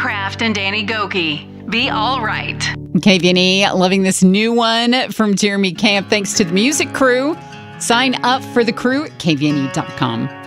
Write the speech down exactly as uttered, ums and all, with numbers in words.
Kraft and Danny Gokey. Be All Right. K V N E, loving this new one from Jeremy Camp. Thanks to the music crew. Sign up for the crew at K V N E dot com.